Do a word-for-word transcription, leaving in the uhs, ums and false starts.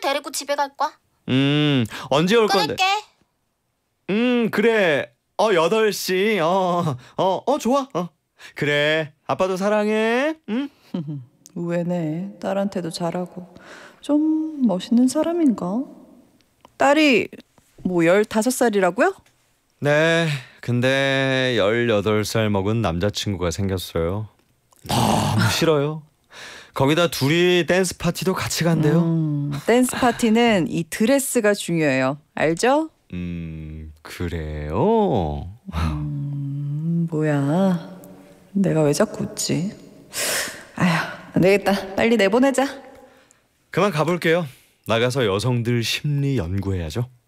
데리고 집에 갈 거야. 음, 언제 올 건데? 끊을게. 음, 그래. 어, 여덟 시. 어, 어, 어, 좋아. 어. 그래. 아빠도 사랑해. 응? 우애네. 딸한테도 잘하고. 좀 멋있는 사람인가? 딸이 뭐 열다섯 살이라고요? 네. 근데 열여덟 살 먹은 남자친구가 생겼어요. 너무 싫어요. 거기다 둘이 댄스 파티도 같이 간대요. 음, 댄스 파티는 이 드레스가 중요해요. 알죠? 음, 그래요? 음, 뭐야. 내가 왜 자꾸 웃지? 아휴, 안 되겠다. 빨리 내보내자. 그만 가볼게요. 나가서 여성들 심리 연구해야죠.